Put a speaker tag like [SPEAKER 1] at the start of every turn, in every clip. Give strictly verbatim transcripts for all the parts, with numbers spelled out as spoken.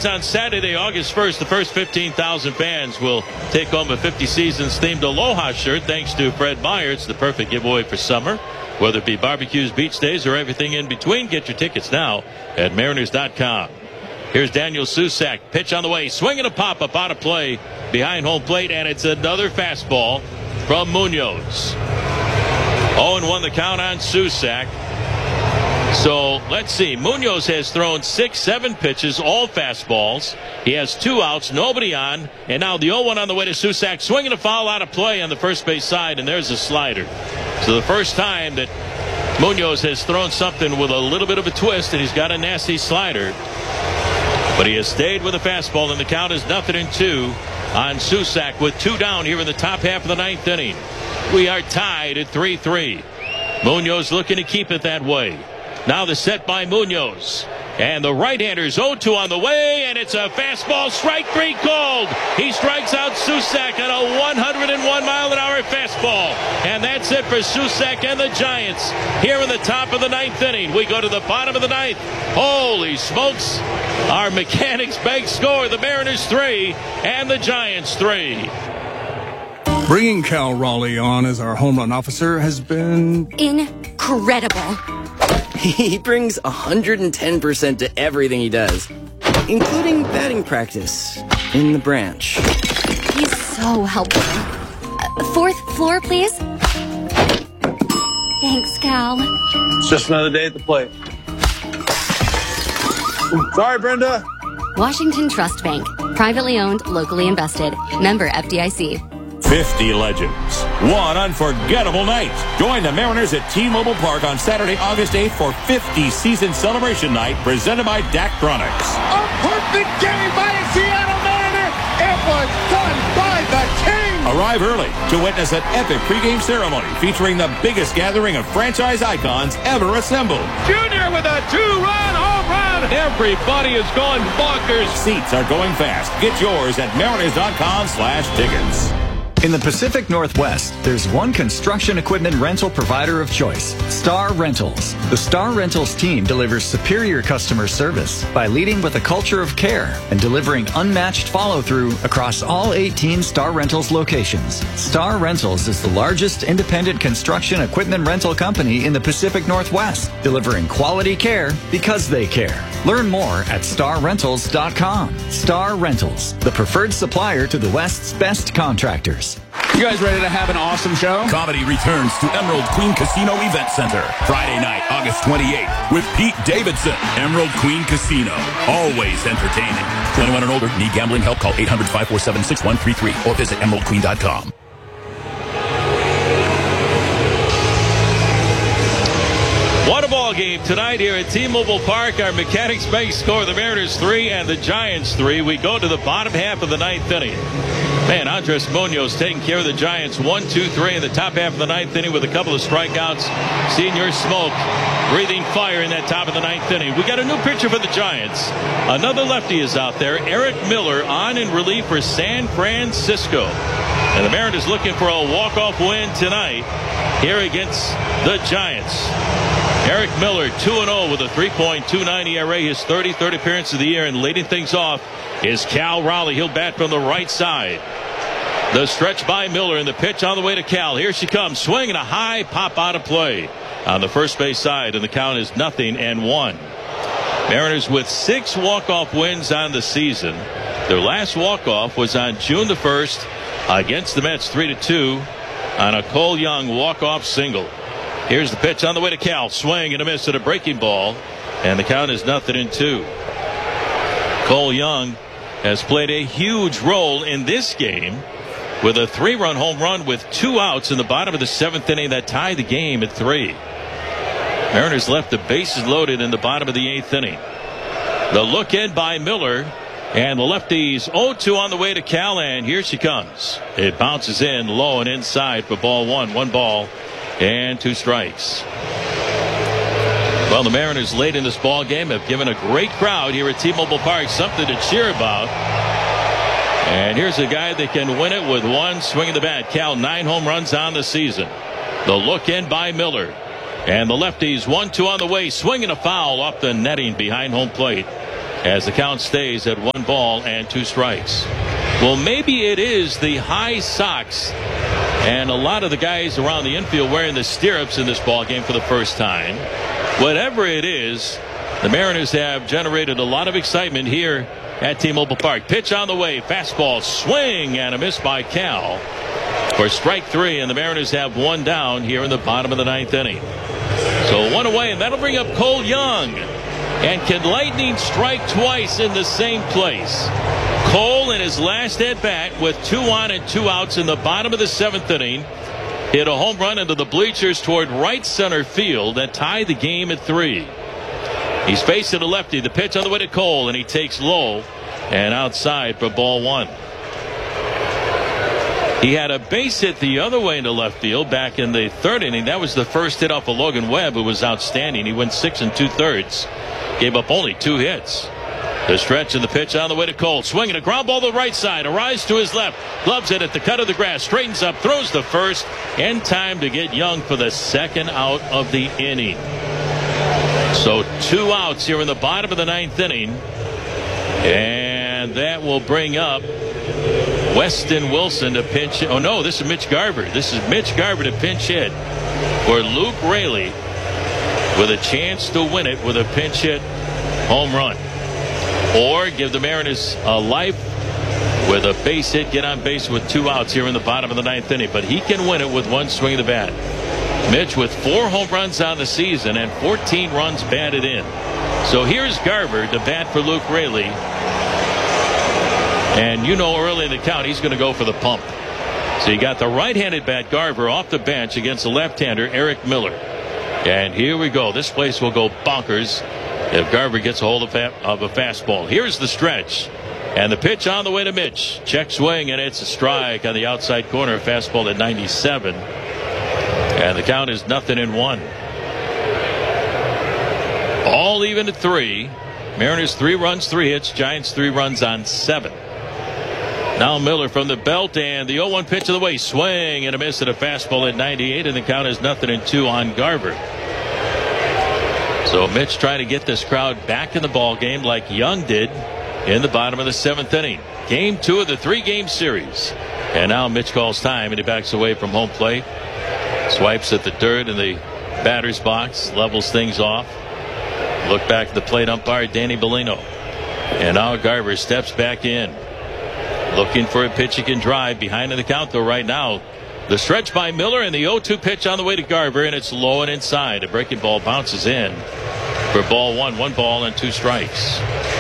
[SPEAKER 1] Giants on Saturday, August first. The first fifteen thousand fans will take home a fifty Seasons themed Aloha shirt thanks to Fred Meyer. It's the perfect giveaway for summer, whether it be barbecues, beach days, or everything in between. Get your tickets now at mariners dot com. Here's Daniel Susac. Pitch on the way. Swinging a pop-up out of play behind home plate, and it's another fastball from Munoz. oh and one the count on Susac. So let's see. Munoz has thrown six, seven pitches, all fastballs. He has two outs, nobody on, and now the oh one on the way to Susac. Swinging a foul out of play on the first base side, and there's a slider. So the first time that Munoz has thrown something with a little bit of a twist, and he's got a nasty slider. But he has stayed with a fastball, and the count is nothing in two on Susac with two down here in the top half of the ninth inning. We are tied at three three. Munoz looking to keep it that way. Now the set by Munoz. And the right-hander's oh two on the way, and it's a fastball, strike three called. He strikes out Susac on a one hundred one mile an hour fastball. And that's it for Susac and the Giants here in the top of the ninth inning. We go to the bottom of the ninth. Holy smokes. Our Mechanics Bank score, the Mariners three and the Giants three.
[SPEAKER 2] Bringing Cal Raleigh on as our home run officer has been
[SPEAKER 3] incredible.
[SPEAKER 4] He brings one hundred ten percent to everything he does, including batting practice in the branch.
[SPEAKER 3] He's so helpful. Uh, fourth floor, please. Thanks, Cal.
[SPEAKER 5] It's just another day at the plate. Sorry, Brenda.
[SPEAKER 3] Washington Trust Bank. Privately owned, locally invested. Member F D I C.
[SPEAKER 6] fifty legends. One unforgettable night. Join the Mariners at T-Mobile Park on Saturday, August eighth for fifty Season Celebration Night presented by Daktronics.
[SPEAKER 7] A perfect game by a Seattle Mariner. It was done by the King.
[SPEAKER 6] Arrive early to witness an epic pregame ceremony featuring the biggest gathering of franchise icons ever assembled.
[SPEAKER 7] Junior with a two-run home run. Everybody is going bonkers.
[SPEAKER 6] Seats are going fast. Get yours at mariners dot com slash tickets.
[SPEAKER 8] In the Pacific Northwest, there's one construction equipment rental provider of choice, Star Rentals. The Star Rentals team delivers superior customer service by leading with a culture of care and delivering unmatched follow-through across all eighteen Star Rentals locations. Star Rentals is the largest independent construction equipment rental company in the Pacific Northwest, delivering quality care because they care. Learn more at star rentals dot com. Star Rentals, the preferred supplier to the West's best contractors.
[SPEAKER 9] You guys ready to have an awesome show?
[SPEAKER 10] Comedy returns to Emerald Queen Casino Event Center Friday night, August twenty-eighth with Pete Davidson. Emerald Queen Casino, always entertaining. twenty-one and older, need gambling help? Call eight hundred, five four seven, six one three three or visit emerald queen dot com.
[SPEAKER 1] What a ball game tonight here at T-Mobile Park. Our Mechanics Bank score, the Mariners three and the Giants three. We go to the bottom half of the ninth inning. Man, Andres Munoz taking care of the Giants one, two, three in the top half of the ninth inning with a couple of strikeouts. Senior Smoke breathing fire in that top of the ninth inning. We got a new pitcher for the Giants. Another lefty is out there. Eric Miller on in relief for San Francisco. And the Mariners looking for a walk-off win tonight here against the Giants. Eric Miller, two and oh with a three point two nine E R A, his thirty-third appearance of the year, and leading things off is Cal Raleigh. He'll bat from the right side. The stretch by Miller and the pitch on the way to Cal. Here she comes, swinging a high pop out of play on the first base side, and the count is nothing and one. Mariners with six walk-off wins on the season. Their last walk-off was on June the first against the Mets, three to two on a Cole Young walk-off single. Here's the pitch on the way to Cal. Swing and a miss at a breaking ball. And the count is nothing in two. Cole Young has played a huge role in this game with a three-run home run with two outs in the bottom of the seventh inning that tied the game at three. Mariners left the bases loaded in the bottom of the eighth inning. The look in by Miller. And the lefties oh two on the way to Cal. And here she comes. It bounces in low and inside for ball one. One ball and two strikes. Well, the Mariners late in this ball game have given a great crowd here at T-Mobile Park something to cheer about. And here's a guy that can win it with one swing of the bat. Cal, nine home runs on the season. The look in by Miller. And the lefties one two on the way. Swinging a foul off the netting behind home plate. as the count stays at one ball and two strikes. Well, maybe it is the high socks and a lot of the guys around the infield wearing the stirrups in this ball game for the first time. Whatever it is, the Mariners have generated a lot of excitement here at T-Mobile Park. Pitch on the way, fastball, swing, and a miss by Cal for strike three, and the Mariners have one down here in the bottom of the ninth inning. So one away, and that'll bring up Cole Young. And can Lightning strike twice in the same place? Cole in his last at bat with two on and two outs in the bottom of the seventh inning hit a home run into the bleachers toward right center field and tied the game at three. He's facing a lefty. The pitch on the way to Cole, and he takes low and outside for ball one. He had a base hit the other way into left field back in the third inning. That was the first hit off of Logan Webb, who was outstanding. He went six and two thirds. Gave up only two hits. The stretch and the pitch on the way to Cole. Swinging a ground ball to the right side. A rise to his left. Gloves it at the cut of the grass. Straightens up. Throws the first. In time to get Young for the second out of the inning. So two outs here in the bottom of the ninth inning. And that will bring up Weston Wilson to pinch hit. Oh no, this is Mitch Garver. This is Mitch Garver to pinch hit for Luke Raley, with a chance to win it with a pinch hit home run, or give the Mariners a life with a base hit, get on base with two outs here in the bottom of the ninth inning. But he can win it with one swing of the bat. Mitch with four home runs on the season and fourteen runs batted in. So here's Garver to bat for Luke Raley, and you know early in the count he's going to go for the pump. So you got the right-handed bat Garver off the bench against the left-hander Eric Miller. And here we go. This place will go bonkers if Garver gets a hold of, of a fastball. Here's the stretch. And the pitch on the way to Mitch. Check swing, and it's a strike on the outside corner. Fastball at ninety-seven. And the count is nothing in one. All even at three. Mariners three runs, three hits. Giants three runs on seven. Now Miller from the belt, and the oh one pitch of the way. Swing and a miss at a fastball at ninety-eight, and the count is nothing in two on Garver. So Mitch trying to get this crowd back in the ball game like Young did in the bottom of the seventh inning. Game two of the three-game series. And now Mitch calls time, and he backs away from home plate. Swipes at the dirt in the batter's box, levels things off. Look back at the plate umpire, Danny Bellino. And now Garver steps back in, looking for a pitch he can drive. Behind in the count, though, right now. The stretch by Miller, and the oh two pitch on the way to Garver, and it's low and inside. A breaking ball bounces in for ball one. One ball and two strikes.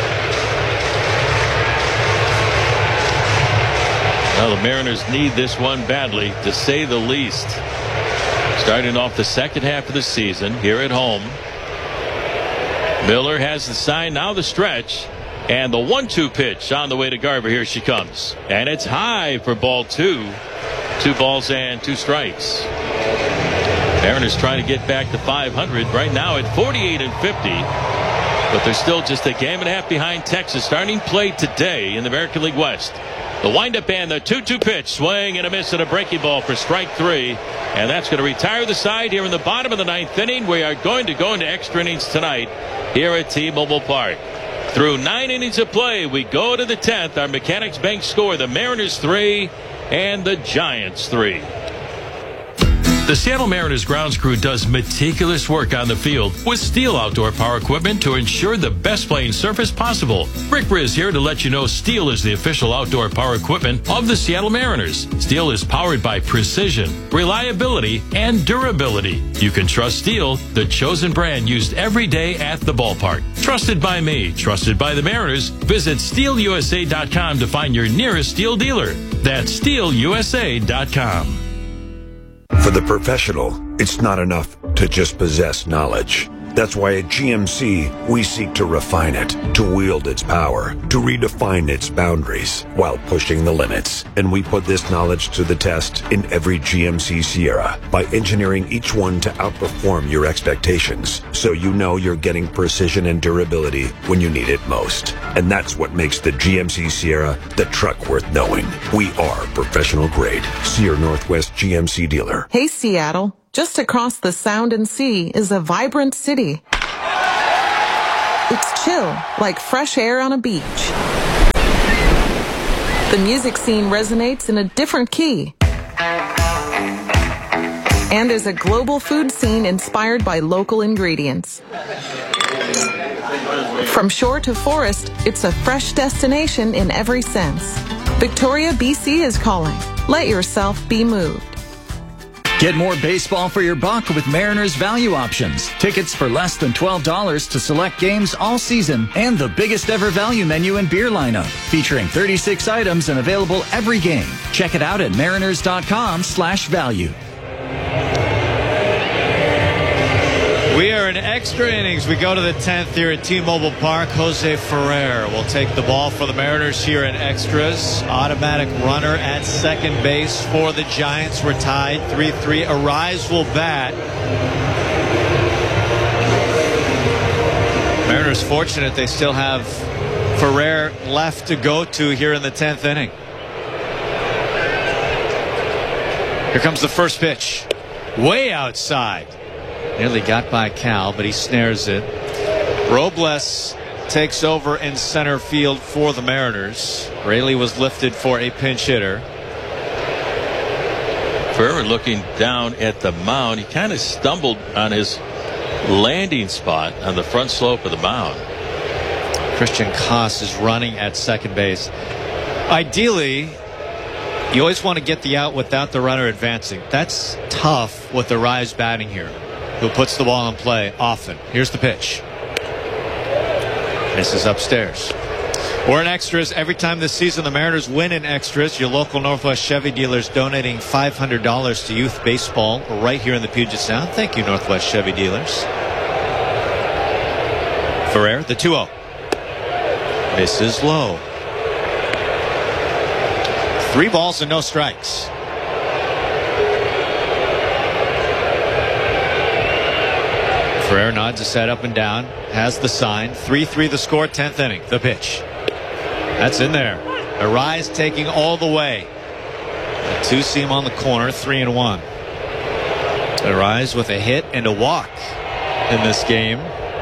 [SPEAKER 1] Well, the Mariners need this one badly, to say the least. Starting off the second half of the season here at home. Miller has the sign, now the stretch. And the one two pitch on the way to Garver. Here she comes. And it's high for ball two. Two balls and two strikes. Mariners trying to get back to five hundred right now at forty-eight and fifty. But they're still just a game and a half behind Texas. Starting play today in the American League West. The windup and the two two pitch. Swing and a miss and a breaking ball for strike three. And that's going to retire the side here in the bottom of the ninth inning. We are going to go into extra innings tonight here at T-Mobile Park. Through nine innings of play, we go to the tenth. Our Mechanics Bank score: the Mariners three and the Giants three.
[SPEAKER 11] The Seattle Mariners grounds crew does meticulous work on the field with Steel outdoor power equipment to ensure the best playing surface possible. Rick Riz here to let you know Steel is the official outdoor power equipment of the Seattle Mariners. Steel is powered by precision, reliability, and durability. You can trust Steel, the chosen brand used every day at the ballpark. Trusted by me, trusted by the Mariners. Visit steel u s a dot com to find your nearest Steel dealer. That's steel u s a dot com.
[SPEAKER 12] For the professional, it's not enough to just possess knowledge. That's why at G M C, we seek to refine it, to wield its power, to redefine its boundaries while pushing the limits. And we put this knowledge to the test in every G M C Sierra by engineering each one to outperform your expectations, so you know you're getting precision and durability when you need it most. And that's what makes the G M C Sierra the truck worth knowing. We are professional grade. See your Northwest G M C dealer.
[SPEAKER 13] Hey, Seattle. Just across the Sound and Sea is a vibrant city. It's chill, like fresh air on a beach. The music scene resonates in a different key. And there's a global food scene inspired by local ingredients. From shore to forest, it's a fresh destination in every sense. Victoria, B C is calling. Let yourself be moved.
[SPEAKER 8] Get more baseball for your buck with Mariners value options. Tickets for less than twelve dollars to select games all season and the biggest ever value menu and beer lineup, featuring thirty-six items and available every game. Check it out at mariners.com slash value.
[SPEAKER 14] We are in extra innings. We go to the tenth here at T-Mobile Park. Jose Ferrer will take the ball for the Mariners here in extras. Automatic runner at second base for the Giants. We're tied three three. Arise will bat. Mariners fortunate they still have Ferrer left to go to here in the tenth inning. Here comes the first pitch. Way outside. Nearly got by Cal, but he snares it. Robles takes over in center field for the Mariners. Raley was lifted for a pinch hitter.
[SPEAKER 1] Ferrer looking down at the mound. He kind of stumbled on his landing spot on the front slope of the mound.
[SPEAKER 14] Christian Koss is running at second base. Ideally, you always want to get the out without the runner advancing. That's tough with the Rise batting here, who puts the ball in play often. Here's the pitch. This is upstairs. We're in extras. Every time this season the Mariners win in extras, your local Northwest Chevy dealers donating five hundred dollars to youth baseball right here in the Puget Sound. Thank you, Northwest Chevy dealers. Ferrer, the two oh. Misses low. Three balls and no strikes. Ferrer nods his head up and down, has the sign. three three the score, tenth inning. The pitch. That's in there. Arise taking all the way. A two seam on the corner, three and one. Arise with a hit and a walk in this game.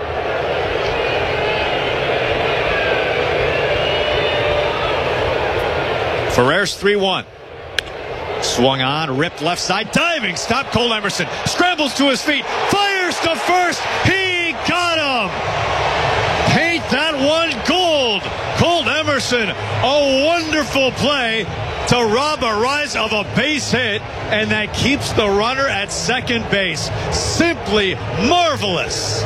[SPEAKER 14] Ferrer's three one. Swung on, ripped left side, diving, stop. Cole Emerson scrambles to his feet, fires to first. He got him. Paint that one gold. Cole Emerson, a wonderful play to rob Arise of a base hit, and that keeps the runner at second base. Simply marvelous.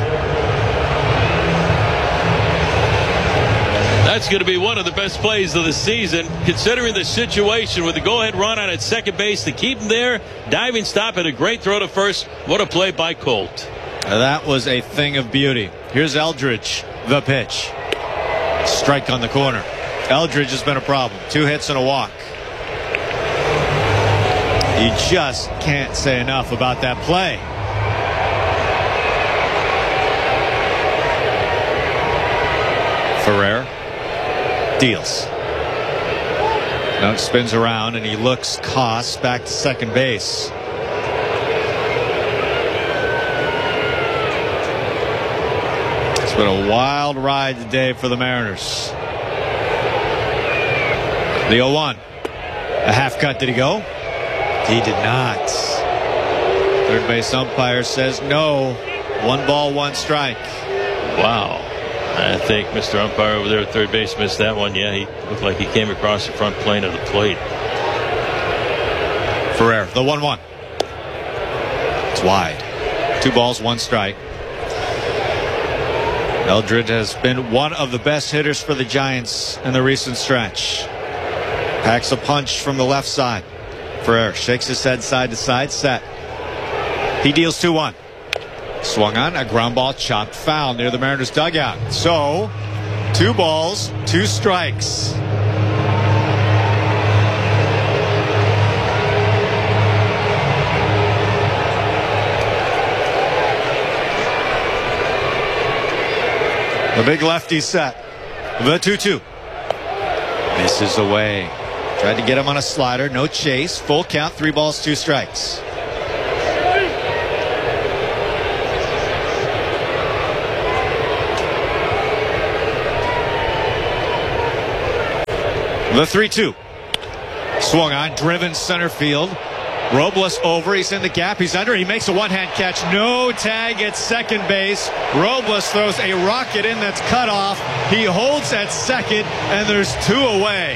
[SPEAKER 1] That's going to be one of the best plays of the season, considering the situation with the go-ahead run on at second base to keep him there. Diving stop and a great throw to first. What a play by Colt.
[SPEAKER 14] That was a thing of beauty. Here's Eldridge, the pitch. Strike on the corner. Eldridge has been a problem. Two hits and a walk. You just can't say enough about that play. Ferrer deals. Now it spins around and he looks Koss back to second base. It's been a wild ride today for the Mariners. The oh one. A half cut. Did he go? He did not. Third base umpire says no. One ball, one strike.
[SPEAKER 1] Wow. I think Mister Umpire over there at third base missed that one. Yeah, he looked like he came across the front plane of the plate.
[SPEAKER 14] Ferrer, the one one. It's wide. Two balls, one strike. Eldridge has been one of the best hitters for the Giants in the recent stretch. Packs a punch from the left side. Ferrer shakes his head side to side, set. He deals two one. Swung on, a ground ball chopped foul near the Mariners dugout. So, two balls, two strikes. The big lefty set. The two two. Misses away. Tried to get him on a slider. No chase. Full count. Three balls, two strikes. The three two. Swung on, driven center field. Robles over, he's in the gap, he's under, he makes a one-hand catch. No tag at second base. Robles throws a rocket in that's cut off. He holds at second, and there's two away.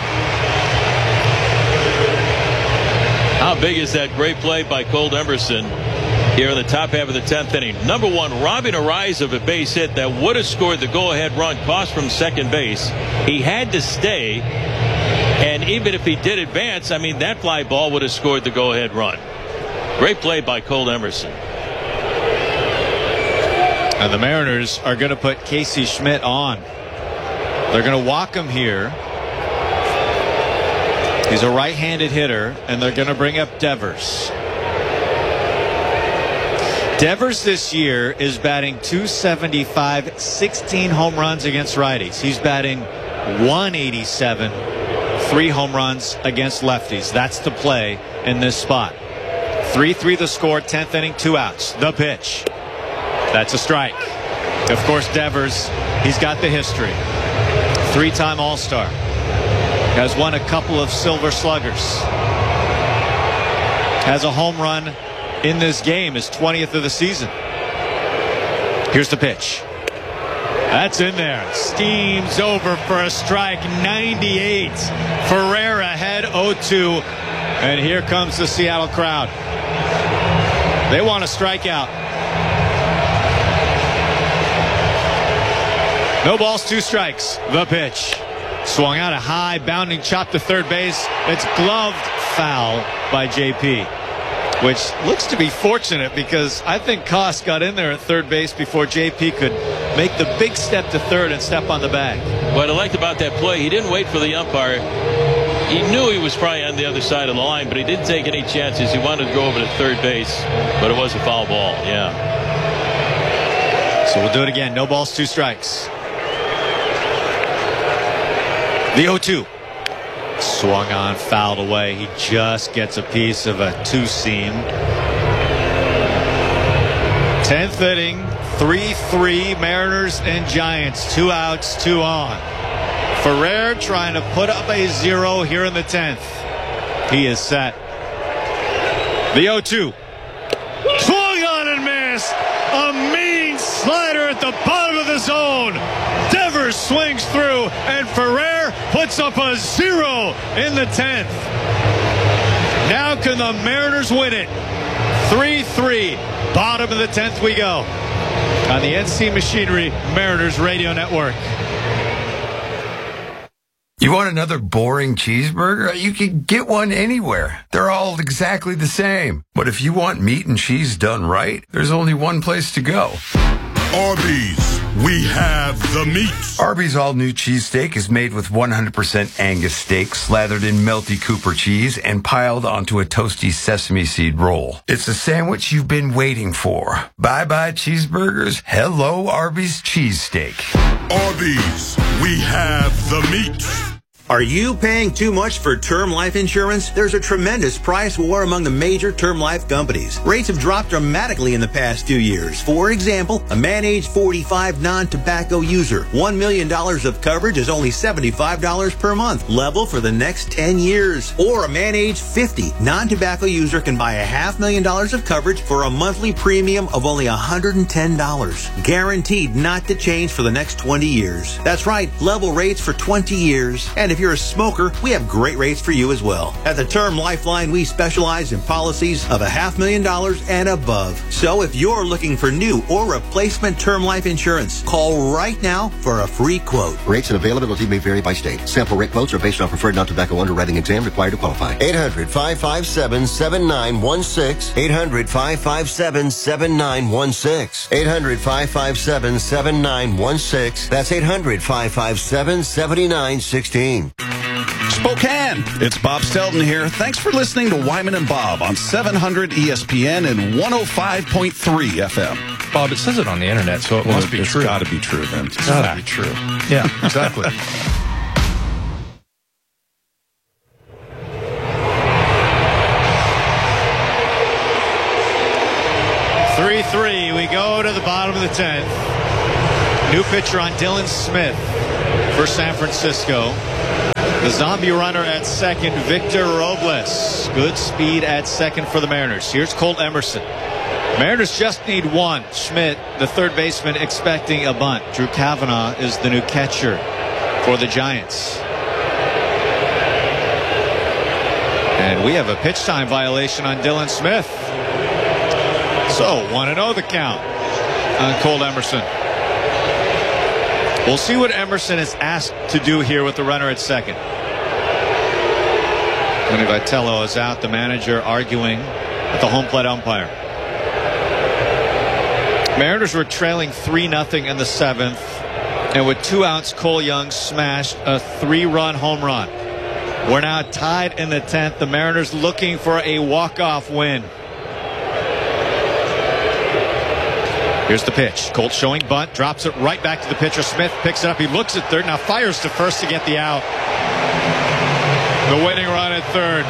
[SPEAKER 1] How big is that great play by Cole Emerson here in the top half of the tenth inning? Number one, robbing Arraez of a base hit that would have scored the go-ahead run, cost from second base. He had to stay. And even if he did advance, I mean, that fly ball would have scored the go-ahead run. Great play by Cole Emerson.
[SPEAKER 14] And the Mariners are going to put Casey Schmidt on. They're going to walk him here. He's a right-handed hitter, and they're going to bring up Devers. Devers this year is batting two seventy-five, sixteen home runs against righties. He's batting one eighty-seven. Three home runs against lefties. That's the play in this spot. three three the score, tenth inning, two outs. The pitch. That's a strike. Of course, Devers, he's got the history. Three-time All-Star. Has won a couple of Silver Sluggers. Has a home run in this game, his twentieth of the season. Here's the pitch. That's in there. Steams over for a strike. ninety-eight. Ferrer ahead oh two. And here comes the Seattle crowd. They want a strikeout. No balls, two strikes. The pitch. Swung out a high bounding chop to third base. It's gloved foul by J P. Which looks to be fortunate because I think Koss got in there at third base before J P could make the big step to third and step on the bag.
[SPEAKER 1] What I liked about that play, he didn't wait for the umpire. He knew he was probably on the other side of the line, but he didn't take any chances. He wanted to go over to third base, but it was a foul ball. Yeah.
[SPEAKER 14] So we'll do it again. No balls, two strikes. The oh two. Swung on, fouled away. He just gets a piece of a two-seam. tenth inning, three three, Mariners and Giants. Two outs, two on. Ferrer trying to put up a zero here in the tenth. He is set. The oh two. Swung on and missed. A mean slider at the bottom of the zone. Devers swings through, and Ferrer puts up a zero in the tenth. Now can the Mariners win it? three three. Bottom of the tenth we go. On the N C Machinery Mariners Radio Network.
[SPEAKER 15] You want another boring cheeseburger? You can get one anywhere. They're all exactly the same. But if you want meat and cheese done right, there's only one place to go.
[SPEAKER 16] Arby's. We have the meat.
[SPEAKER 15] Arby's all-new cheesesteak is made with one hundred percent Angus steak, slathered in melty Cooper cheese, and piled onto a toasty sesame seed roll. It's the sandwich you've been waiting for. Bye-bye cheeseburgers. Hello, Arby's cheesesteak.
[SPEAKER 16] Arby's. We have the meat.
[SPEAKER 17] Are you paying too much for term life insurance? There's a tremendous price war among the major term life companies. Rates have dropped dramatically in the past few years. For example, a man age forty-five non-tobacco user, one million dollars of coverage is only seventy-five dollars per month, level for the next ten years. Or a man age fifty non-tobacco user can buy a half million dollars of coverage for a monthly premium of only one hundred ten dollars. Guaranteed not to change for the next twenty years. That's right, level rates for twenty years. And if you're a smoker, we have great rates for you as well. At the Term Lifeline, we specialize in policies of a half million dollars and above. So if you're looking for new or replacement term life insurance, call right now for a free quote.
[SPEAKER 18] Rates and availability may vary by state. Sample rate quotes are based on preferred non-tobacco underwriting exam required to qualify.
[SPEAKER 19] eight hundred, five five seven, seven nine one six. eight hundred, five five seven, seven nine one six. eight hundred, five five seven, seven nine one six. That's eight hundred, five five seven, seven nine one six.
[SPEAKER 20] Spokane, it's Bob Stelton here. Thanks for listening to Wyman and Bob on seven hundred E S P N and one oh five point three F M.
[SPEAKER 21] Bob, it says it on the internet, so it
[SPEAKER 20] well,
[SPEAKER 21] must be
[SPEAKER 20] it's
[SPEAKER 21] true.
[SPEAKER 20] It's got to be true then.
[SPEAKER 21] It's got to be true. Yeah, exactly.
[SPEAKER 14] three three. We go to the bottom of the tenth. New pitcher on Dylan Smith for San Francisco. The zombie runner at second, Victor Robles. Good speed at second for the Mariners. Here's Colt Emerson. Mariners just need one. Schmidt, the third baseman, expecting a bunt. Drew Kavanaugh is the new catcher for the Giants. And we have a pitch time violation on Dylan Smith. So one and oh the count on Colt Emerson. We'll see what Emerson is asked to do here with the runner at second. Tony Vitello is out, the manager arguing with the home plate umpire. Mariners were trailing three nothing in the seventh, and with two outs, Cole Young smashed a three-run home run. We're now tied in the tenth. The Mariners looking for a walk-off win. Here's the pitch. Colt showing bunt, drops it right back to the pitcher. Smith picks it up. He looks at third, now fires to first to get the out. The winning run at third.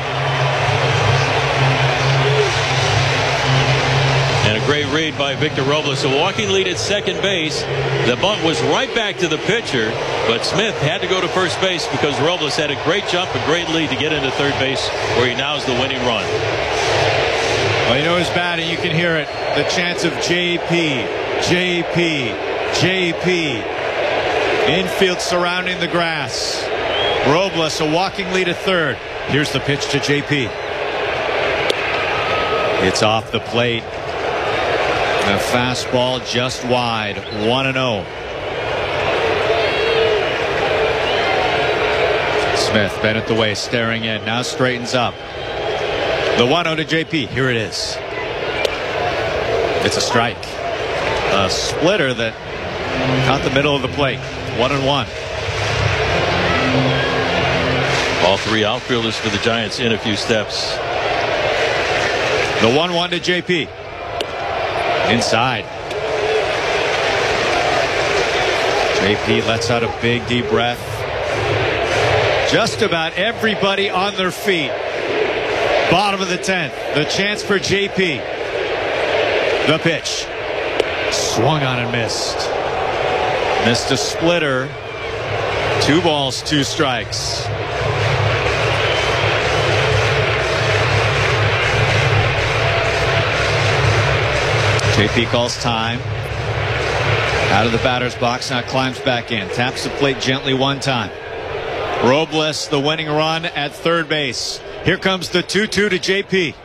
[SPEAKER 1] And a great read by Victor Robles. A walking lead at second base. The bunt was right back to the pitcher, but Smith had to go to first base because Robles had a great jump, a great lead to get into third base, where he now is the winning run.
[SPEAKER 14] Well, you know who's batting, you can hear it. The chants of J P, J P, J P. Infield surrounding the grass. Robles, a walking lead at third. Here's the pitch to J P. It's off the plate. A fastball just wide. one and oh. Smith bent at the waist, staring in. Now straightens up. The one oh to J P. Here it is. It's a strike. A splitter that caught the middle of the plate. One and one.
[SPEAKER 1] All three outfielders for the Giants in a few steps.
[SPEAKER 14] The one one to J P. Inside. J P lets out a big deep breath. Just about everybody on their feet. Bottom of the tenth. The chance for J P. The pitch. Swung on and missed. Missed a splitter. Two balls, two strikes. J P calls time. Out of the batter's box, now climbs back in. Taps the plate gently one time. Robles, the winning run at third base. Here comes the two two to J P.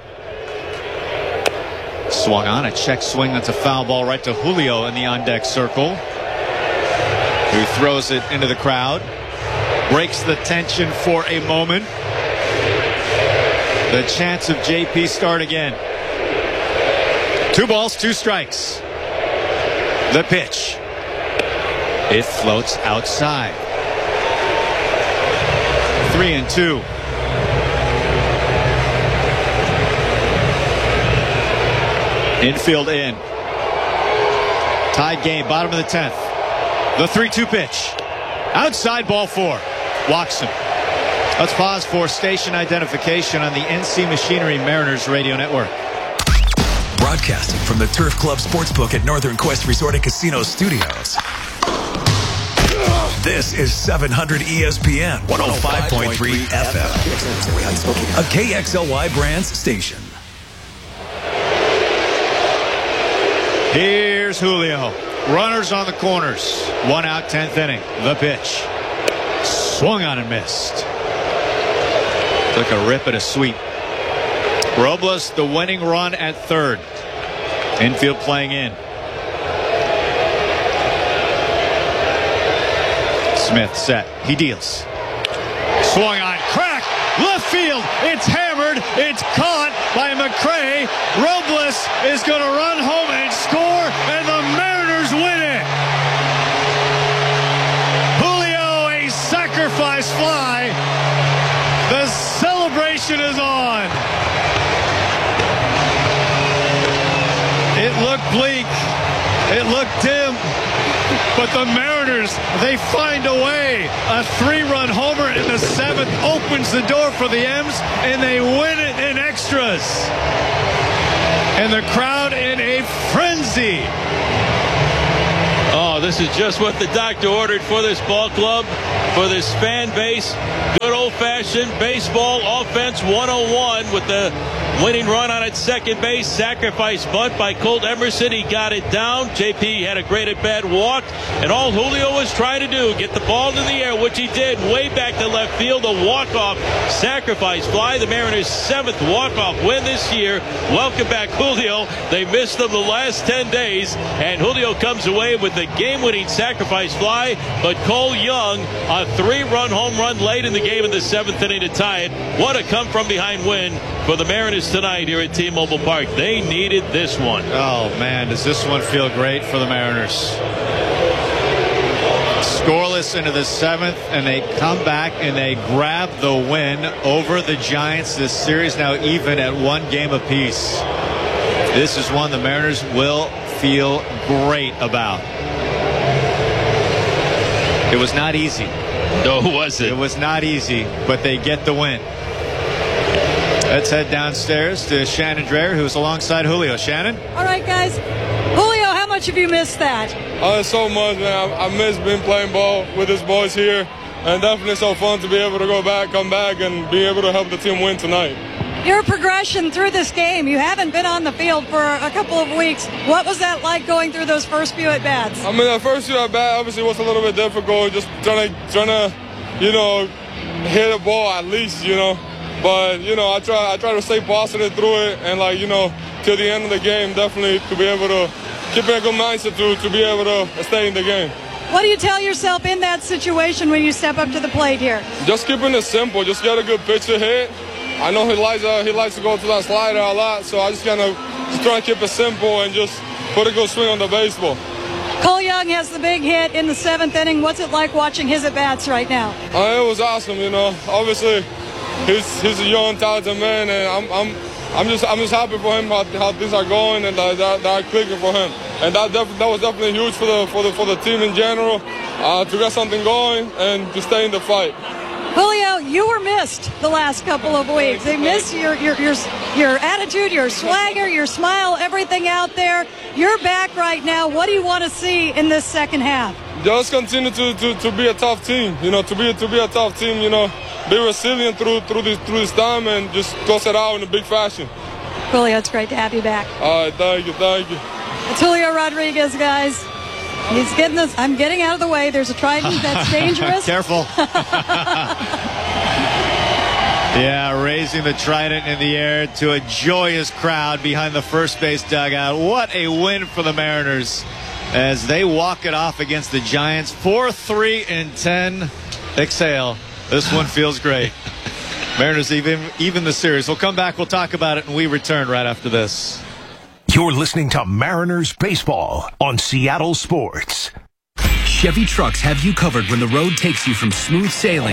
[SPEAKER 14] Swung on, a check swing. That's a foul ball right to Julio in the on-deck circle, who throws it into the crowd. Breaks the tension for a moment. The chance of J P start again. Two balls, two strikes. The pitch. It floats outside. Three and two. Infield in. Tied game, bottom of the tenth. The three two pitch. Outside, ball four. Walks him. Let's pause for station identification on the N C Machinery Mariners Radio Network.
[SPEAKER 2] Broadcasting from the Turf Club Sportsbook at Northern Quest Resort and Casino Studios. This is seven hundred E S P N one oh five point three F M, a K X L Y Brands station.
[SPEAKER 14] Here's Julio. Runners on the corners. One out, tenth inning. The pitch. Swung on and missed. Took a rip at a sweep. Robles, the winning run at third. Infield playing in. Smith set. He deals. Swung on. Crack. Left field. It's hammered. It's caught by McCray. Robles is going to run home and score, and the Mariners win it. Julio, a sacrifice fly. The celebration is on. It looked bleak. It looked dim. But the Mariners, they find a way. A three-run homer in the seventh opens the door for the M's, and they win it in extras. And the crowd in a frenzy.
[SPEAKER 1] Oh, Oh, this is just what the doctor ordered for this ball club, for this fan base. Good old-fashioned baseball offense one oh one with the winning run on its second base. Sacrifice bunt by Colt Emerson. He got it down. J P had a great at-bat walk. And all Julio was trying to do, get the ball in the air, which he did way back to left field. A walk-off sacrifice fly. The Mariners' seventh walk-off win this year. Welcome back, Julio. They missed them the last ten days. And Julio comes away with the game-winning sacrifice fly. But Cole Young, a three-run home run late in the game in the seventh inning to tie it. What a come-from-behind win for the Mariners tonight here at T-Mobile Park. They needed this one.
[SPEAKER 14] Oh, man, does this one feel great for the Mariners. Scoreless into the seventh, and they come back and they grab the win over the Giants. This series now even at one game apiece. This is one the Mariners will feel great about. It was not easy.
[SPEAKER 1] No, was it?
[SPEAKER 14] It was not easy, but they get the win. Let's head downstairs to Shannon Drayer, who's alongside Julio. Shannon?
[SPEAKER 4] All right, guys. Julio, how much have you missed that?
[SPEAKER 22] Oh, so much, man. I, I miss being playing ball with these boys here. And definitely so fun to be able to go back, come back, and be able to help the team win tonight.
[SPEAKER 4] Your progression through this game, you haven't been on the field for a couple of weeks. What was that like going through those first few at-bats?
[SPEAKER 22] I mean, the first few at-bats obviously was a little bit difficult, just trying to, trying to, you know, hit a ball at least, you know. But, you know, I try I try to stay positive through it, and, like, you know, till the end of the game, definitely to be able to keep a good mindset to, to be able to stay in the game.
[SPEAKER 4] What do you tell yourself in that situation when you step up to the plate here?
[SPEAKER 22] Just keeping it simple. Just get a good pitch to hit. I know he likes uh, he likes to go to that slider a lot, so I just kind of just try to keep it simple and just put a good swing on the baseball.
[SPEAKER 4] Cole Young has the big hit in the seventh inning. What's it like watching his at-bats right now?
[SPEAKER 22] Uh, it was awesome, you know. Obviously, he's he's a young, talented man, and I'm I'm I'm just I'm just happy for him how, how things are going and that, that, that are clicking for him. And that def- that was definitely huge for the for the for the team in general uh, to get something going and to stay in the fight.
[SPEAKER 4] Julio, you were missed the last couple of weeks. They missed your your your your attitude, your swagger, your smile, everything out there. You're back right now. What do you want to see in this second half?
[SPEAKER 22] Just continue to, to, to be a tough team. You know, to be to be a tough team. You know, be resilient through through this through this time and just close it out in a big fashion.
[SPEAKER 4] Julio, it's great to have you back.
[SPEAKER 22] All right, thank you, thank you.
[SPEAKER 4] It's Julio Rodriguez, guys. He's getting this. I'm getting out of the way. There's a trident that's dangerous.
[SPEAKER 14] Careful. Yeah, raising the trident in the air to a joyous crowd behind the first base dugout. What a win for the Mariners as they walk it off against the Giants. four three and ten. Exhale. This one feels great. Mariners even, even the series. We'll come back. We'll talk about it, and we return right after this.
[SPEAKER 2] You're listening to Mariners Baseball on Seattle Sports.
[SPEAKER 23] Chevy trucks have you covered when the road takes you from smooth sailing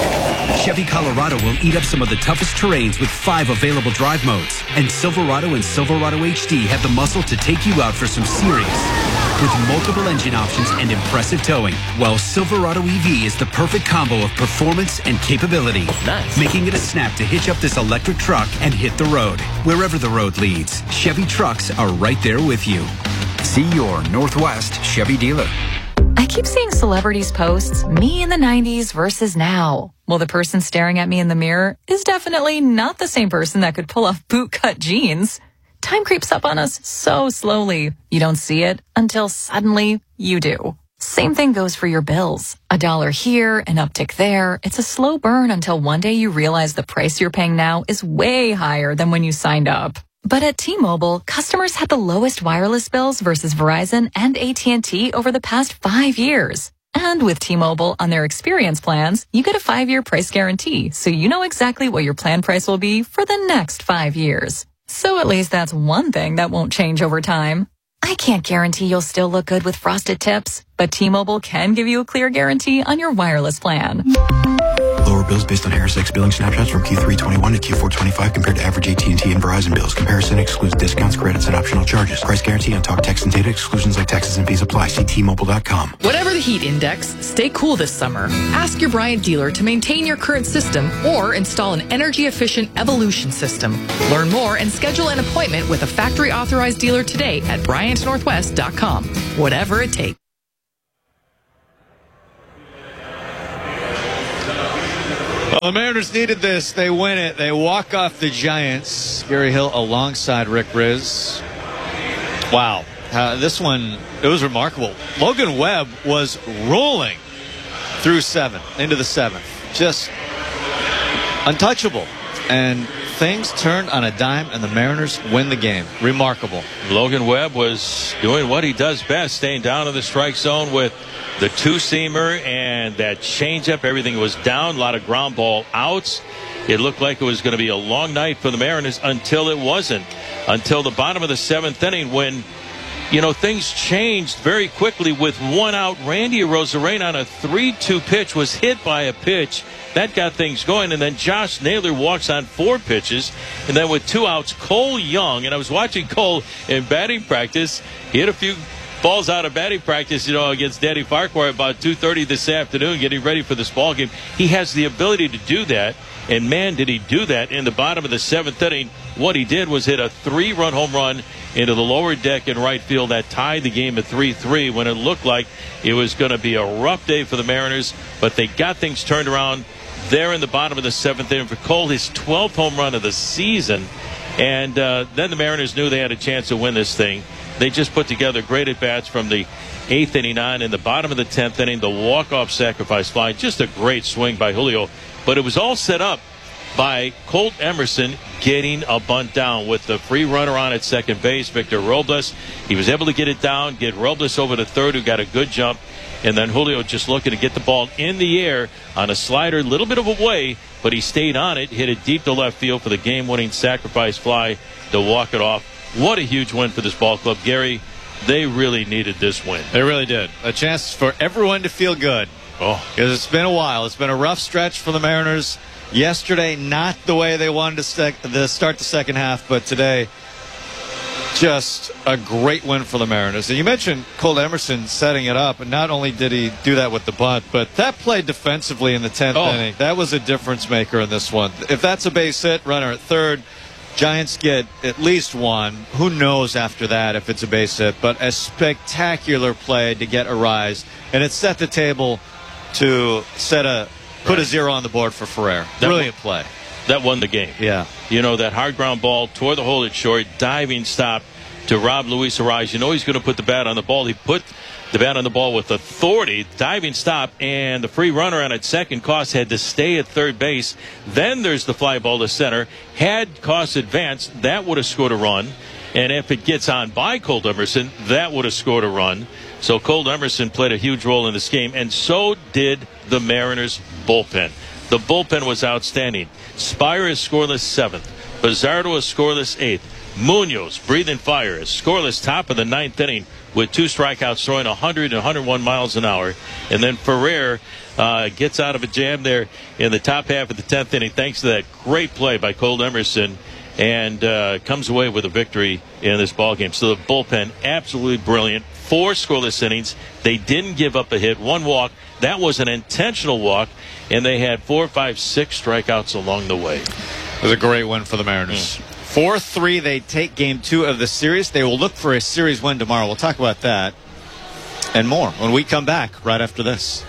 [SPEAKER 23] to Chevy Colorado will eat up some of the toughest terrains with five available drive modes. And Silverado and Silverado H D have the muscle to take you out for some serious with multiple engine options and impressive towing. While Silverado E V is the perfect combo of performance and capability. Nice. Making it a snap to hitch up this electric truck and hit the road. Wherever the road leads, Chevy trucks are right there with you. See your Northwest Chevy dealer.
[SPEAKER 24] I keep seeing celebrities posts, me in the nineties versus now. Well, the person staring at me in the mirror is definitely not the same person that could pull off bootcut jeans. Time creeps up on us so slowly. You don't see it until suddenly you do. Same thing goes for your bills. A dollar here, an uptick there. It's a slow burn until one day you realize the price you're paying now is way higher than when you signed up. But at T-Mobile, customers had the lowest wireless bills versus Verizon and A T and T over the past five years. And with T-Mobile on their experience plans, you get a five-year price guarantee, so you know exactly what your plan price will be for the next five years. So at least that's one thing that won't change over time. I can't guarantee you'll still look good with frosted tips, but T-Mobile can give you a clear guarantee on your wireless plan.
[SPEAKER 25] Lower bills based on Harris X billing snapshots from Q three twenty-one to Q four twenty-five compared to average A T and T and Verizon bills. Comparison excludes discounts, credits, and optional charges. Price guarantee on talk, text, and data exclusions like taxes and fees apply. See T Mobile dot com.
[SPEAKER 26] Whatever the heat index, stay cool this summer. Ask your Bryant dealer to maintain your current system or install an energy-efficient Evolution system. Learn more and schedule an appointment with a factory-authorized dealer today at Bryant Northwest dot com. Whatever it takes.
[SPEAKER 14] Well, the Mariners needed this. They win it. They walk off the Giants. Gary Hill alongside Rick Riz. Wow. Uh, this one, it was remarkable. Logan Webb was rolling through seven, into the seventh. Just untouchable. And things turned on a dime, and the Mariners win the game. Remarkable.
[SPEAKER 1] Logan Webb was doing what he does best, staying down in the strike zone with the two-seamer and that changeup. Everything was down. A lot of ground ball outs. It looked like it was going to be a long night for the Mariners until it wasn't. Until the bottom of the seventh inning when, you know, things changed very quickly with one out. Randy Arozarena on a three two pitch was hit by a pitch. That got things going, and then Josh Naylor walks on four pitches, and then with two outs, Cole Young, and I was watching Cole in batting practice. He hit a few balls out of batting practice, you know, against Danny Farquhar about two thirty this afternoon, getting ready for this ball game. He has the ability to do that, and man, did he do that in the bottom of the seventh inning. What he did was hit a three-run home run into the lower deck in right field that tied the game at three three when it looked like it was going to be a rough day for the Mariners, but they got things turned around there in the bottom of the seventh inning for Cole, his twelfth home run of the season. And uh, then the Mariners knew they had a chance to win this thing. They just put together great at-bats from the eighth inning on. In the bottom of the tenth inning, the walk-off sacrifice fly. Just a great swing by Julio. But it was all set up by Colt Emerson getting a bunt down with the free runner on at second base, Victor Robles. He was able to get it down, get Robles over to third, who got a good jump. And then Julio just looking to get the ball in the air on a slider, a little bit of a way, but he stayed on it, hit it deep to left field for the game-winning sacrifice fly to walk it off. What a huge win for this ball club. Gary, they really needed this win.
[SPEAKER 14] They really did. A chance for everyone to feel good.
[SPEAKER 1] Oh,
[SPEAKER 14] because it's been a while. It's been a rough stretch for the Mariners. Yesterday, not the way they wanted to sec- the start the second half, but today, just a great win for the Mariners. And you mentioned Colt Emerson setting it up, and not only did he do that with the bunt, but that play defensively in the tenth
[SPEAKER 1] oh.
[SPEAKER 14] inning, that was a difference maker in this one. If that's a base hit, runner at third, Giants get at least one. Who knows after that if it's a base hit, but a spectacular play to get a rise, and it set the table to set a put right. a zero on the board for Ferrer.
[SPEAKER 1] That
[SPEAKER 14] Brilliant
[SPEAKER 1] won,
[SPEAKER 14] play.
[SPEAKER 1] That won the game.
[SPEAKER 14] Yeah.
[SPEAKER 1] You know, that hard ground ball toward the hole at short, diving stop to Rob Luis Arraez. You know he's going to put the bat on the ball. He put the bat on the ball with authority, diving stop, and the free runner on at second. Koss had to stay at third base. Then there's the fly ball to center. Had Koss advanced, that would have scored a run. And if it gets on by Colt Emerson, that would have scored a run. So Colt Emerson played a huge role in this game, and so did the Mariners' bullpen. The bullpen was outstanding. Spire is scoreless seventh. Bizzardo is scoreless eighth. Munoz, breathing fire, is scoreless top of the ninth inning with two strikeouts, throwing one hundred and one hundred one miles an hour. And then Ferrer uh, gets out of a jam there in the top half of the tenth inning thanks to that great play by Colt Emerson, and uh, comes away with a victory in this ballgame. So the bullpen, absolutely brilliant. Four scoreless innings. They didn't give up a hit. One walk. That was an intentional walk. And they had four, five, six strikeouts along the way.
[SPEAKER 14] It was a great win for the Mariners. four three, they take game two of the series. They will look for a series win tomorrow. We'll talk about that and more when we come back right after this.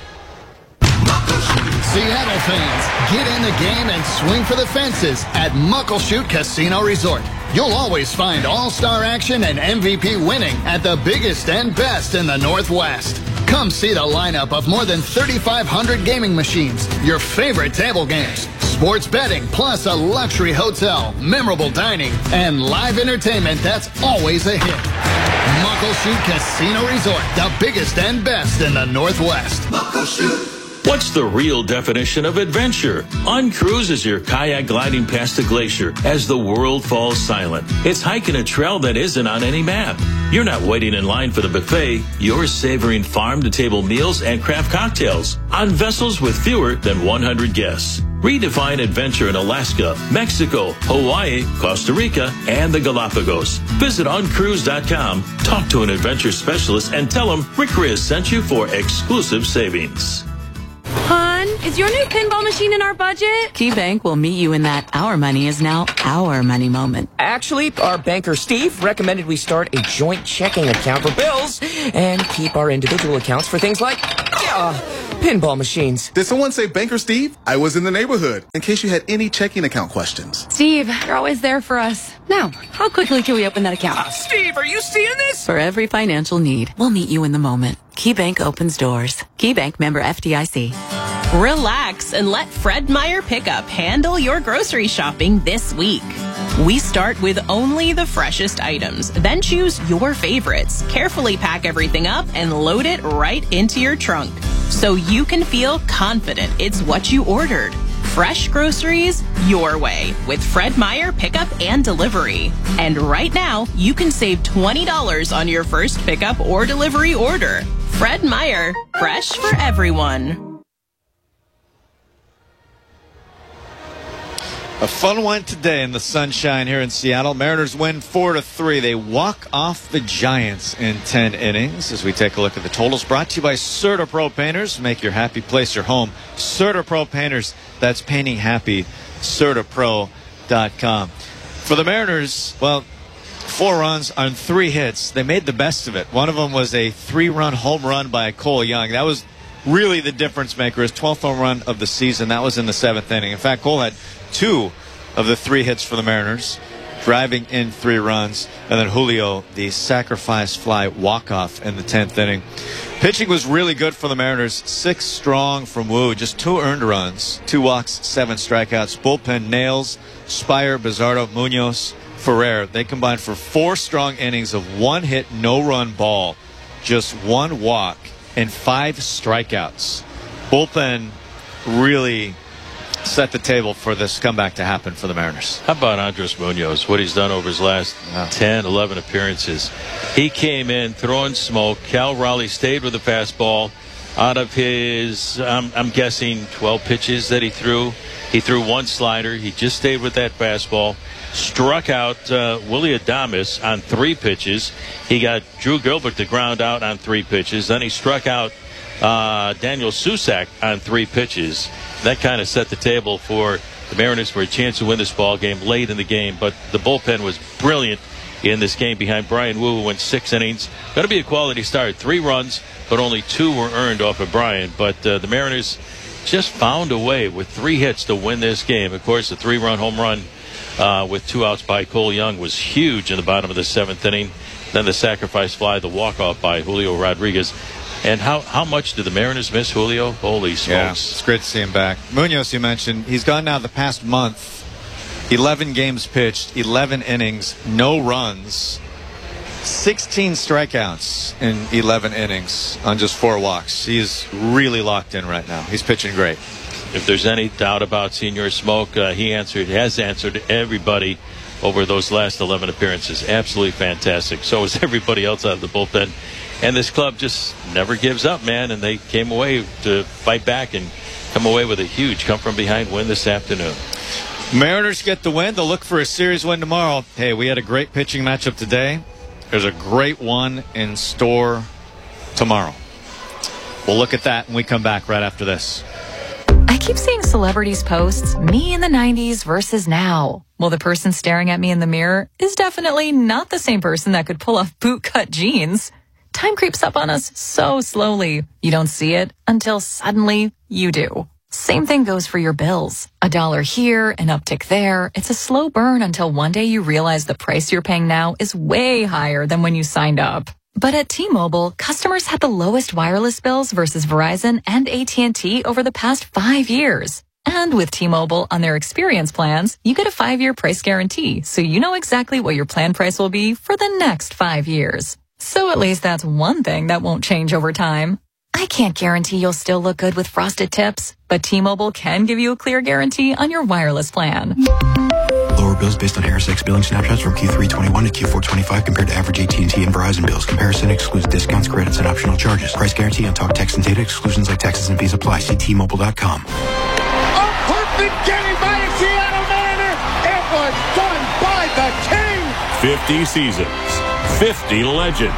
[SPEAKER 3] Seattle fans, get in the game and swing for the fences at Muckleshoot Casino Resort. You'll always find all-star action and M V P winning at the biggest and best in the Northwest. Come see the lineup of more than thirty-five hundred gaming machines, your favorite table games, sports betting, plus a luxury hotel, memorable dining, and live entertainment that's always a hit. Muckleshoot Casino Resort, the biggest and best in the Northwest. Muckleshoot.
[SPEAKER 11] What's the real definition of adventure? Uncruise is your kayak gliding past a glacier as the world falls silent. It's hiking a trail that isn't on any map. You're not waiting in line for the buffet. You're savoring farm-to-table meals and craft cocktails on vessels with fewer than one hundred guests. Redefine adventure in Alaska, Mexico, Hawaii, Costa Rica, and the Galapagos. Visit uncruise dot com, talk to an adventure specialist, and tell them Rick Riz sent you for exclusive savings.
[SPEAKER 5] Hon, is your new pinball machine in our budget?
[SPEAKER 6] KeyBank will meet you in that our money is now our money moment.
[SPEAKER 7] Actually, our banker Steve recommended we start a joint checking account for bills and keep our individual accounts for things like uh, Pinball machines.
[SPEAKER 8] Did someone say Banker Steve? I was in the neighborhood, in case you had any checking account questions.
[SPEAKER 5] Steve, you're always there for us. Now, how quickly can we open that account?
[SPEAKER 7] Uh, Steve, are you seeing this?
[SPEAKER 6] For every financial need, we'll meet you in the moment. KeyBank opens doors. KeyBank, member F D I C.
[SPEAKER 9] Relax and let Fred Meyer Pickup handle your grocery shopping this week. We start with only the freshest items, then choose your favorites. Carefully pack everything up and load it right into your trunk so you can feel confident it's what you ordered. Fresh groceries your way with Fred Meyer Pickup and Delivery. And right now, you can save twenty dollars on your first pickup or delivery order. Fred Meyer, fresh for everyone.
[SPEAKER 14] A fun one today in the sunshine here in Seattle. Mariners win four to three. They walk off the Giants in ten innings. As we take a look at the totals, brought to you by CertaPro Painters. Make your happy place your home. CertaPro Painters. That's painting happy. Certa Pro dot com. For the Mariners, well, four runs on three hits. They made the best of it. One of them was a three-run home run by Cole Young. That was really the difference maker. His twelfth home run of the season. That was in the seventh inning. In fact, Cole had two of the three hits for the Mariners, driving in three runs, and then Julio, the sacrifice fly walk-off in the tenth inning. Pitching was really good for the Mariners. Six strong from Wu, just two earned runs, two walks, seven strikeouts. Bullpen nails Spire, Bizardo, Munoz, Ferrer. They combined for four strong innings of one hit, no run ball, just one walk, and five strikeouts. Bullpen really set the table for this comeback to happen for the Mariners.
[SPEAKER 1] How about Andres Munoz, what he's done over his last ten, eleven appearances? He came in throwing smoke. Cal Raleigh stayed with the fastball. Out of his, um, I'm guessing, twelve pitches that he threw, he threw one slider. He just stayed with that fastball. Struck out uh, Willie Adames on three pitches. He got Drew Gilbert to ground out on three pitches. Then he struck out uh, Daniel Susac on three pitches. That kind of set the table for the Mariners for a chance to win this ball game late in the game. But the bullpen was brilliant in this game behind Brian Wu, who went six innings. Going to be a quality start. Three runs, but only two were earned off of Brian. But uh, the Mariners just found a way with three hits to win this game. Of course, the three-run home run uh, with two outs by Cole Young was huge in the bottom of the seventh inning. Then the sacrifice fly, the walk-off by Julio Rodriguez. And how, how much did the Mariners miss Julio? Holy smokes.
[SPEAKER 14] Yeah, it's great to see him back. Munoz, you mentioned, he's gone now the past month. eleven games pitched, eleven innings, no runs, sixteen strikeouts in eleven innings on just four walks. He's really locked in right now. He's pitching great.
[SPEAKER 1] If there's any doubt about Senior Smoke, uh, he answered, has answered everybody over those last eleven appearances. Absolutely fantastic. So is everybody else out of the bullpen. And this club just never gives up, man. And they came away to fight back and come away with a huge come-from-behind win this afternoon.
[SPEAKER 14] Mariners get the win. They'll look for a series win tomorrow. Hey, we had a great pitching matchup today. There's a great one in store tomorrow. We'll look at that when we come back right after this.
[SPEAKER 24] I keep seeing celebrities posts, me in the nineties versus now. Well, the person staring at me in the mirror is definitely not the same person that could pull off bootcut jeans. Time creeps up on us so slowly. You don't see it until suddenly you do. Same thing goes for your bills. A dollar here, an uptick there. It's a slow burn until one day you realize the price you're paying now is way higher than when you signed up. But at T-Mobile, customers had the lowest wireless bills versus Verizon and A T and T over the past five years. And with T-Mobile on their experience plans, you get a five-year price guarantee, so you know exactly what your plan price will be for the next five years. So at least that's one thing that won't change over time. I can't guarantee you'll still look good with frosted tips, but T-Mobile can give you a clear guarantee on your wireless plan.
[SPEAKER 25] Lower bills based on Harris X billing snapshots from Q three twenty-one to Q four twenty-five compared to average A T and T and Verizon bills. Comparison excludes discounts, credits, and optional charges. Price guarantee on talk, text, and data. Exclusions like taxes and fees apply. See T Mobile dot com.
[SPEAKER 10] A perfect game by a Seattle Mariner. It was done by the King.
[SPEAKER 12] fifty seasons. fifty legends.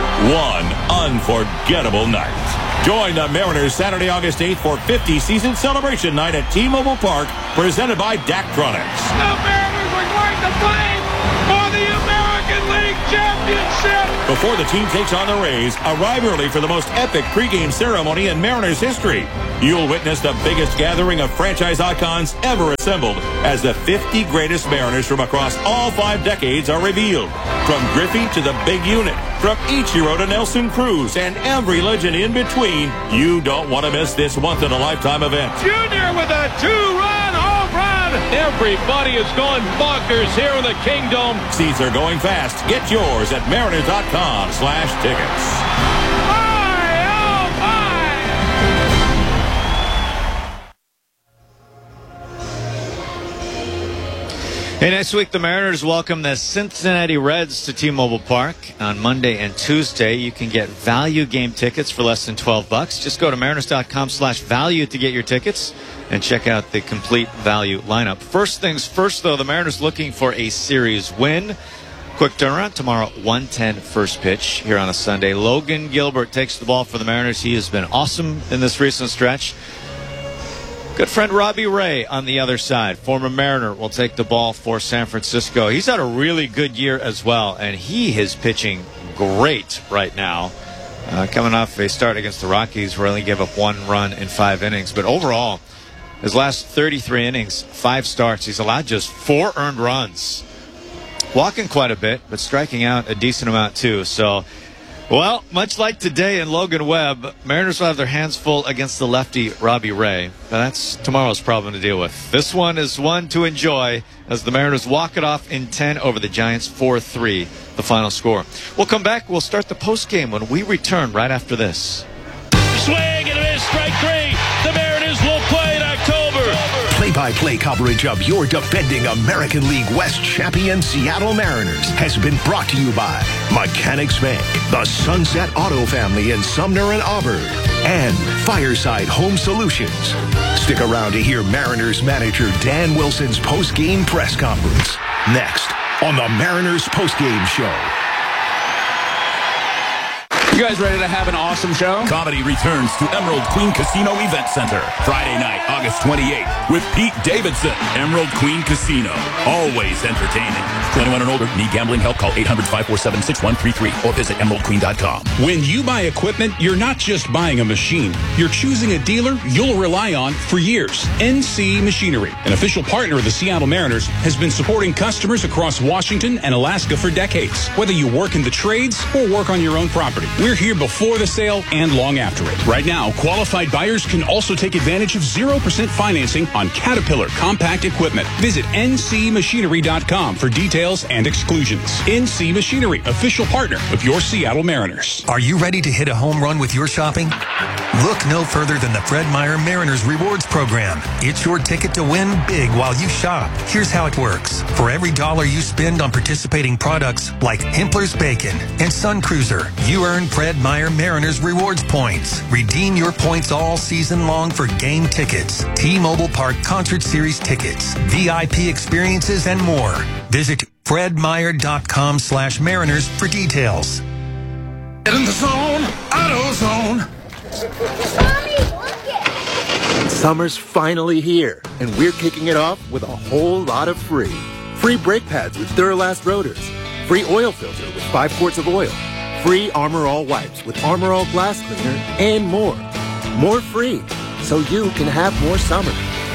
[SPEAKER 12] One unforgettable night. Join the Mariners Saturday, August eighth for fifty season celebration night at T-Mobile Park, presented by Daktronics.
[SPEAKER 10] The Mariners are going to play for the American American League Championship!
[SPEAKER 12] Before the team takes on the Rays, arrive early for the most epic pregame ceremony in Mariners history. You'll witness the biggest gathering of franchise icons ever assembled as the fifty greatest Mariners from across all five decades are revealed. From Griffey to the big unit, from Ichiro to Nelson Cruz, and every legend in between, you don't want to miss this once-in-a-lifetime event.
[SPEAKER 10] Junior with a two-run home run!
[SPEAKER 1] Everybody is going bonkers here in the Kingdom.
[SPEAKER 12] Seats are going fast. Get yours at mariners.com slash tickets.
[SPEAKER 14] Hey, next week the Mariners welcome the Cincinnati Reds to T-Mobile Park on Monday and Tuesday. You can get value game tickets for less than twelve bucks. Just go to mariners.com slash value to get your tickets and check out the complete value lineup. First things first, though, the Mariners looking for a series win. Quick turnaround tomorrow, one ten first pitch here on a Sunday. Logan Gilbert takes the ball for the Mariners. He has been awesome in this recent stretch. Good friend Robbie Ray on the other side, former Mariner, will take the ball for San Francisco. He's had a really good year as well, and he is pitching great right now. Uh, coming off a start against the Rockies where he only gave up one run in five innings. But overall, his last thirty-three innings, five starts, he's allowed just four earned runs. Walking quite a bit, but striking out a decent amount too. So, well, much like today in Logan Webb, Mariners will have their hands full against the lefty Robbie Ray. But that's tomorrow's problem to deal with. This one is one to enjoy as the Mariners walk it off in ten over the Giants, four three, the final score. We'll come back. We'll start the postgame when we return right after this.
[SPEAKER 1] Swing and a miss, strike three. The Mariners will play in October.
[SPEAKER 2] Play-by-play coverage of your defending American League West champion Seattle Mariners has been brought to you by Mechanics Bank, the Sunset Auto Family in Sumner and Auburn, and Fireside Home Solutions. Stick around to hear Mariners manager Dan Wilson's post-game press conference next on the Mariners post-game show.
[SPEAKER 13] You guys ready to have an awesome show?
[SPEAKER 12] Comedy returns to Emerald Queen Casino Event Center Friday night, August twenty-eighth, with Pete Davidson. Emerald Queen Casino, always entertaining. twenty-one and older, need gambling help? Call eight hundred, five four seven, six one three three or visit emerald queen dot com.
[SPEAKER 15] When you buy equipment, you're not just buying a machine. You're choosing a dealer you'll rely on for years. N C Machinery, an official partner of the Seattle Mariners, has been supporting customers across Washington and Alaska for decades. Whether you work in the trades or work on your own property, we're here before the sale and long after it. Right now, qualified buyers can also take advantage of zero percent financing on Caterpillar compact equipment. Visit N C machinery dot com for details and exclusions. N C Machinery, official partner of your Seattle Mariners.
[SPEAKER 2] Are you ready to hit a home run with your shopping? Look no further than the Fred Meyer Mariners Rewards Program. It's your ticket to win big while you shop. Here's how it works. For every dollar you spend on participating products like Hempler's Bacon and Sun Cruiser, you earn Fred Meyer Mariners Rewards points. Redeem your points all season long for game tickets, T-Mobile Park Concert Series tickets, V I P experiences, and more. Visit fred meyer dot com slash mariners for details.
[SPEAKER 10] Get in the zone, AutoZone.
[SPEAKER 16] Mommy, look it. Summer's finally here, and we're kicking it off with a whole lot of free. Free brake pads with Duralast rotors. Free oil filter with five quarts of oil. Free Armor All wipes with Armor All glass cleaner, and more. More free, so you can have more summer.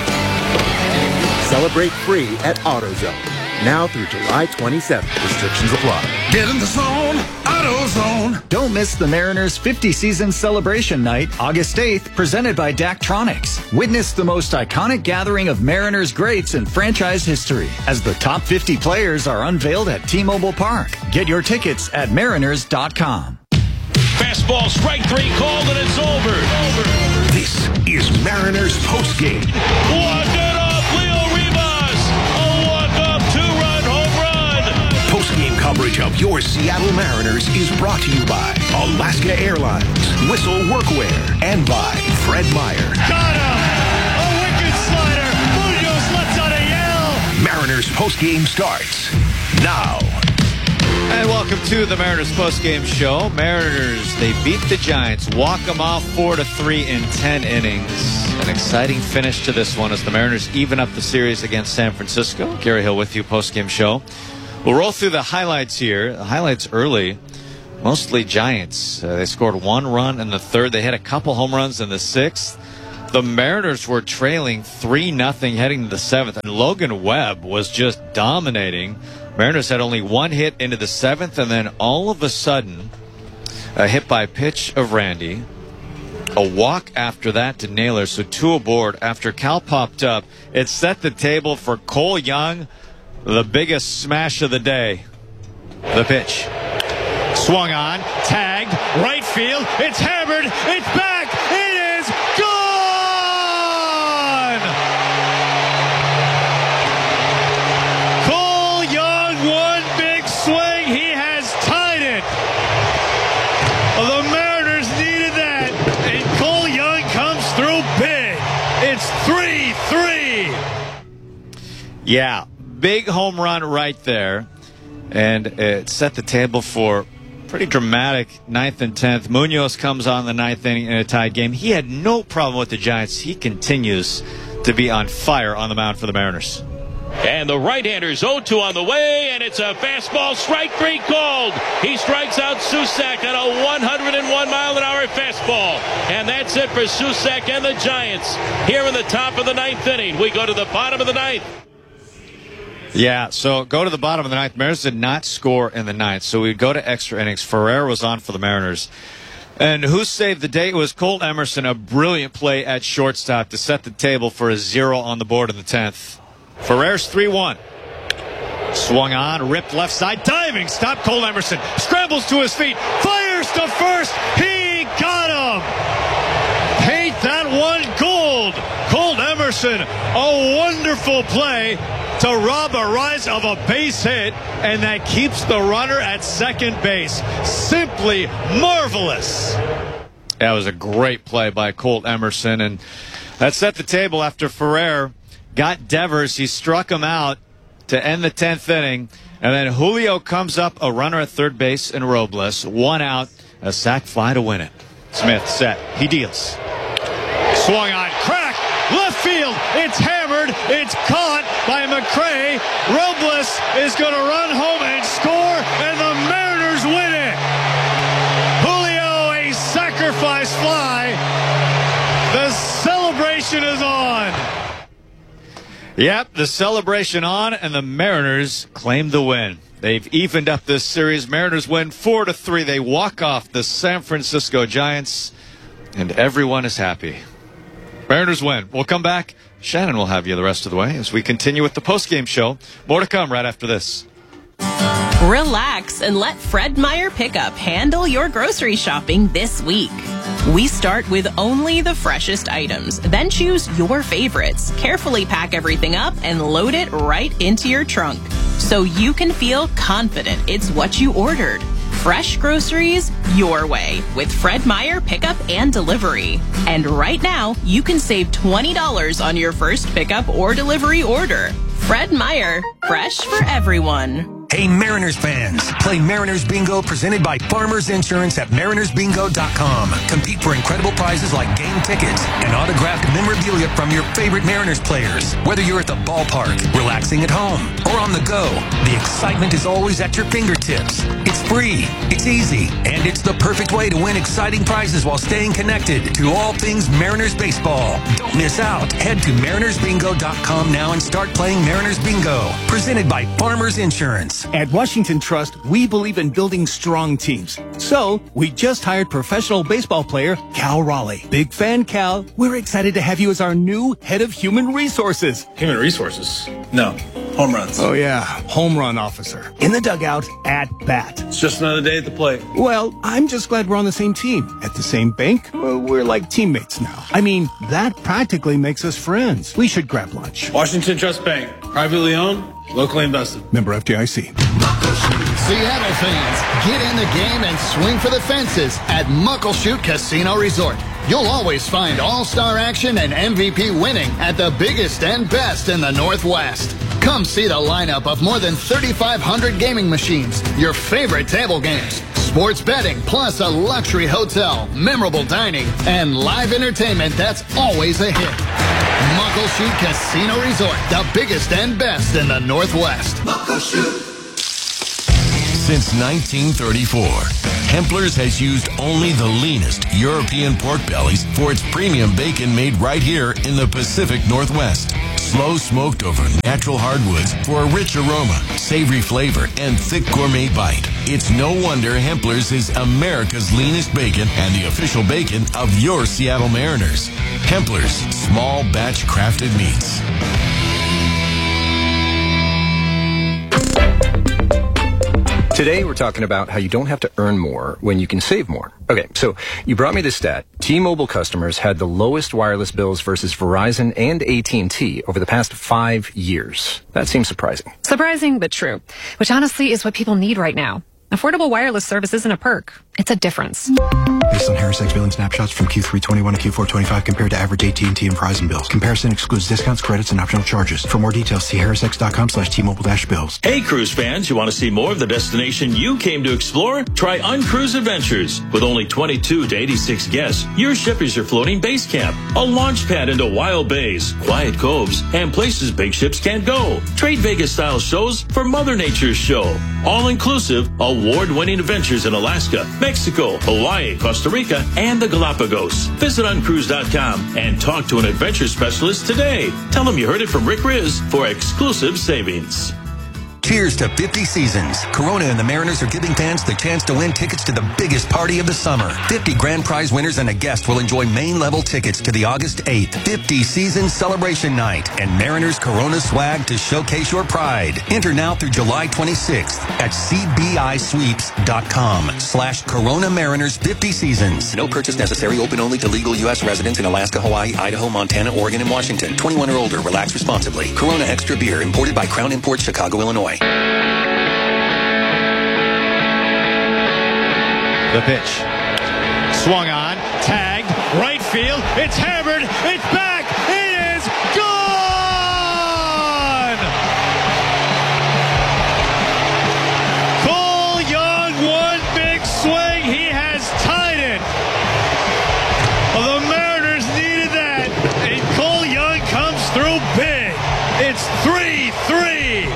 [SPEAKER 16] Celebrate free at AutoZone. Now through July twenty-seventh. Restrictions apply.
[SPEAKER 10] Get in the zone, AutoZone.
[SPEAKER 17] Don't miss the Mariners fifty season celebration night, August eighth, presented by Daktronics. Witness the most iconic gathering of Mariners greats in franchise history as the top fifty players are unveiled at T-Mobile Park. Get your tickets at mariners dot com.
[SPEAKER 1] Fastball, strike three called, and it's over. over.
[SPEAKER 2] This is Mariners postgame.
[SPEAKER 1] Walk it off, Leo Rivas. A walk-off two-run home run.
[SPEAKER 2] Postgame coverage of your Seattle Mariners is brought to you by Alaska Airlines, Whistle Workwear, and by Fred Meyer.
[SPEAKER 10] Got him! A wicked slider. Munoz lets out a yell.
[SPEAKER 2] Mariners postgame starts now.
[SPEAKER 14] And welcome to the Mariners postgame show. Mariners, they beat the Giants, walk them off four to three in ten innings. An exciting finish to this one as the Mariners even up the series against San Francisco. Gary Hill with you, postgame show. We'll roll through the highlights here. The highlights early, mostly Giants. Uh, they scored one run in the third. They had a couple home runs in the sixth. The Mariners were trailing three nothing heading to the seventh, and Logan Webb was just dominating. Mariners had only one hit into the seventh, and then all of a sudden, a hit by pitch of Randy, a walk after that to Naylor, so two aboard. After Cal popped up, it set the table for Cole Young, the biggest smash of the day. The pitch. Swung on, tagged, right field, it's hammered, it's back, it is gone! Cole Young, one big swing, he has tied it. The Mariners needed that, and Cole Young comes through big. It's three three. Yeah, big home run right there, and it set the table for pretty dramatic ninth and tenth. Munoz comes on the ninth inning in a tied game. He had no problem with the Giants. He continues to be on fire on the mound for the Mariners.
[SPEAKER 1] And the right-hander's oh two on the way, and it's a fastball, strike three called. He strikes out Susac on a one hundred one mile an hour fastball. And that's it for Susac and the Giants here in the top of the ninth inning. We go to the bottom of the ninth.
[SPEAKER 14] Yeah, so go to the bottom of the ninth. Mariners did not score in the ninth, so we go to extra innings. Ferrer was on for the Mariners. And who saved the day? It was Colt Emerson, a brilliant play at shortstop to set the table for a zero on the board in the tenth. Ferrer's three one. Swung on, ripped left side, diving, stop Colt Emerson. Scrambles to his feet, fires to first. He got him. Paint that one gold. Colt Emerson, a wonderful play to rob a rise of a base hit, and that keeps the runner at second base. Simply marvelous. That was a great play by Colt Emerson, and that set the table after Ferrer got Devers. He struck him out to end the tenth inning, and then Julio comes up, a runner at third base, and Robles, one out, a sac fly to win it. Smith set. He deals. Swung on, crack, left field, it's hammered, it's caught by McCray. Robles is going to run home and score, and the Mariners win it. Julio, a sacrifice fly. The celebration is on. Yep, the celebration on, and the Mariners claim the win. They've evened up this series. Mariners win four to three. They walk off the San Francisco Giants, and everyone is happy. Mariners win. We'll come back. Shannon will have you the rest of the way as we continue with the postgame show. More to come right after this.
[SPEAKER 9] Relax and let Fred Meyer Pickup handle your grocery shopping this week. We start with only the freshest items, then choose your favorites. Carefully pack everything up and load it right into your trunk so you can feel confident it's what you ordered. Fresh groceries your way with Fred Meyer Pickup and Delivery. And right now, you can save twenty dollars on your first pickup or delivery order. Fred Meyer, fresh for everyone.
[SPEAKER 2] Hey, Mariners fans, play Mariners Bingo presented by Farmers Insurance at mariners bingo dot com. Compete for incredible prizes like game tickets and autographed memorabilia from your favorite Mariners players. Whether you're at the ballpark, relaxing at home, or on the go, the excitement is always at your fingertips. It's free, it's easy, and it's the perfect way to win exciting prizes while staying connected to all things Mariners baseball. Don't miss out. Head to mariners bingo dot com now and start playing Mariners Bingo, presented by Farmers Insurance.
[SPEAKER 4] At Washington Trust, we believe in building strong teams. So, we just hired professional baseball player Cal Raleigh. Big fan, Cal. We're excited to have you as our new head of human resources.
[SPEAKER 18] Human resources? No. Home runs.
[SPEAKER 4] Oh, yeah. Home run officer. In the dugout, at bat.
[SPEAKER 18] It's just another day at the plate.
[SPEAKER 4] Well, I'm just glad we're on the same team. At the same bank, well, we're like teammates now. I mean, that practically makes us friends. We should grab lunch.
[SPEAKER 18] Washington Trust Bank. Privately owned, locally invested.
[SPEAKER 4] Member F D I C.
[SPEAKER 3] Seattle fans, get in the game and swing for the fences at Muckleshoot Casino Resort. You'll always find all-star action and M V P winning at the biggest and best in the Northwest. Come see the lineup of more than thirty-five hundred gaming machines, your favorite table games, sports betting, plus a luxury hotel, memorable dining, and live entertainment that's always a hit. Muckleshoot Casino Resort, the biggest and best in the Northwest. Muckleshoot.
[SPEAKER 19] Since nineteen thirty-four, Hempler's has used only the leanest European pork bellies for its premium bacon made right here in the Pacific Northwest. Slow smoked over natural hardwoods for a rich aroma, savory flavor, and thick gourmet bite. It's no wonder Hempler's is America's leanest bacon and the official bacon of your Seattle Mariners. Hempler's, small batch crafted meats.
[SPEAKER 20] Today, we're talking about how you don't have to earn more when you can save more. Okay, so you brought me this stat. T-Mobile customers had the lowest wireless bills versus Verizon and A T and T over the past five years. That seems surprising.
[SPEAKER 21] Surprising, but true. Which honestly is what people need right now. Affordable wireless service isn't a perk. It's a difference.
[SPEAKER 25] Based on Harris X billing snapshots from Q three twenty-one to Q four twenty-five compared to average A T and T and Verizon bills. Comparison excludes discounts, credits, and optional charges. For more details, see harrisx.com slash T-Mobile dash bills.
[SPEAKER 11] Hey, cruise fans, you want to see more of the destination you came to explore? Try Uncruise Adventures. With only twenty-two to eighty-six guests, your ship is your floating base camp. A launch pad into wild bays, quiet coves, and places big ships can't go. Trade Vegas-style shows for Mother Nature's show. All-inclusive, award-winning adventures in Alaska, Mexico, Hawaii, Costa Rica, and the Galapagos. Visit uncruise dot com and talk to an adventure specialist today. Tell them you heard it from Rick Riz for exclusive savings.
[SPEAKER 2] Cheers to fifty seasons. Corona and the Mariners are giving fans the chance to win tickets to the biggest party of the summer. fifty grand prize winners and a guest will enjoy main-level tickets to the August eighth fifty Season Celebration Night and Mariners Corona swag to showcase your pride. Enter now through July twenty-sixth at cbisweeps.com slash Corona Mariners fifty Seasons. No purchase necessary. Open only to legal U S residents in Alaska, Hawaii, Idaho, Montana, Oregon, and Washington. twenty-one or older. Relax responsibly. Corona Extra Beer, imported by Crown Imports, Chicago, Illinois.
[SPEAKER 14] The pitch. Swung on, tagged, right field. It's hammered. It's back. It is gone. Cole Young, one big swing. He has tied it. Well, the Mariners needed that. And Cole Young comes through big. It's three three.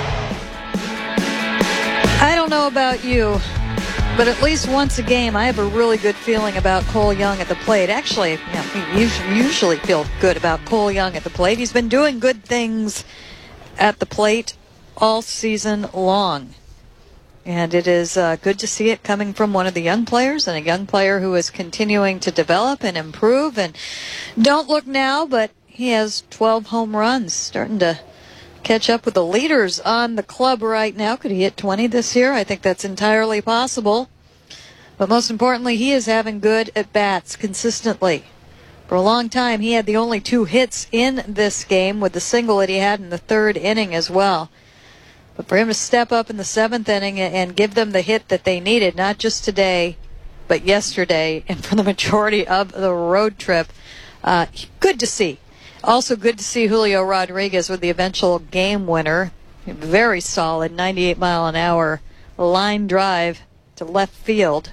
[SPEAKER 22] I don't know about you, but at least once a game, I have a really good feeling about Cole Young at the plate. Actually, you know, we usually, usually feel good about Cole Young at the plate. He's been doing good things at the plate all season long. And it is uh, good to see it coming from one of the young players, and a young player who is continuing to develop and improve. And don't look now, but he has twelve home runs, starting to catch up with the leaders on the club right now. Could he hit twenty this year? I think that's entirely possible. But most importantly, he is having good at-bats consistently. For a long time, he had the only two hits in this game, with the single that he had in the third inning as well. But for him to step up in the seventh inning and give them the hit that they needed, not just today, but yesterday, and for the majority of the road trip, uh, good to see. Also good to see Julio Rodriguez with the eventual game winner. Very solid ninety-eight mile an hour line drive to left field.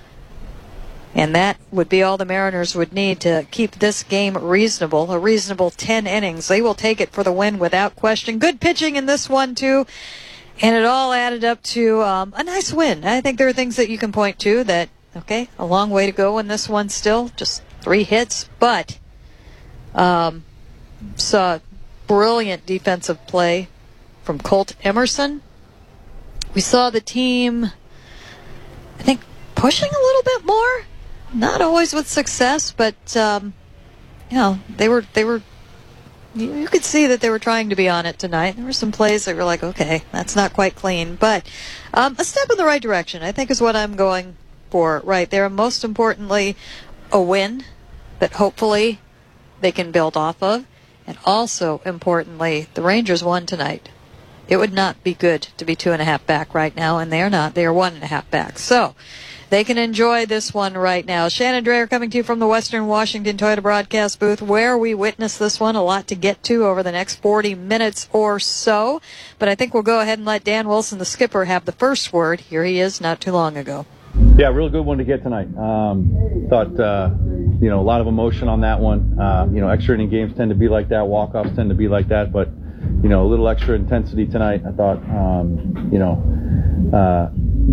[SPEAKER 22] And that would be all the Mariners would need to keep this game reasonable. A reasonable ten innings. They will take it for the win without question. Good pitching in this one, too. And it all added up to um, a nice win. I think there are things that you can point to that, okay, a long way to go in this one still. Just three hits. But um, saw brilliant defensive play from Colt Emerson. We saw the team, I think, pushing a little bit more. Not always with success, but um, you know, they were they were. You, you could see that they were trying to be on it tonight. There were some plays that were like, okay, that's not quite clean, but um, a step in the right direction, I think, is what I'm going for right there. Most importantly, a win that hopefully they can build off of, and also importantly, the Rangers won tonight. It would not be good to be two and a half back right now, and they are not. They are one and a half back. So they can enjoy this one right now. Shannon Drayer coming to you from the Western Washington Toyota broadcast booth, where we witness this one. A lot to get to over the next forty minutes or so. But I think we'll go ahead and let Dan Wilson, the skipper, have the first word. Here he is not too long ago.
[SPEAKER 23] Yeah, real good one to get tonight. Um, thought, uh, you know, a lot of emotion on that one. Uh, you know, extra inning games tend to be like that. Walk-offs tend to be like that. But, you know, a little extra intensity tonight. I thought, um, you know, uh,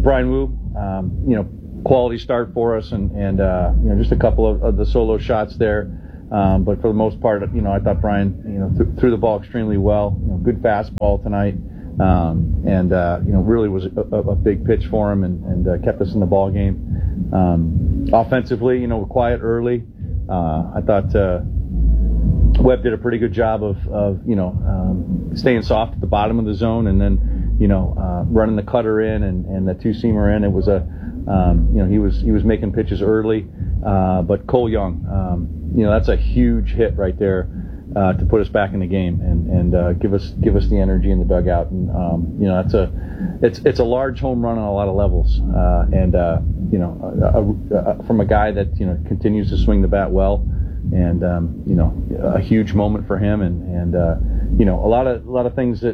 [SPEAKER 23] Brian Wu, um, you know, quality start for us, and and uh, you know, just a couple of, of the solo shots there. Um, but for the most part, you know, I thought Brian, you know, th- threw the ball extremely well. You know, good fastball tonight, um, and uh, you know, really was a, a, a big pitch for him, and, and uh, kept us in the ball game. Um, offensively, you know, quiet early. Uh, I thought uh, Webb did a pretty good job of, of you know, um, staying soft at the bottom of the zone, and then, you know, uh, running the cutter in and, and the two seamer in. It was a, um, you know, he was he was making pitches early. Uh, but Cole Young, um, you know, that's a huge hit right there uh, to put us back in the game and and uh, give us give us the energy in the dugout. And um, you know, that's a it's it's a large home run on a lot of levels. Uh, and uh, you know, a, a, a, from a guy that you know continues to swing the bat well, and um, you know, a huge moment for him. And and uh, you know, a lot of a lot of things that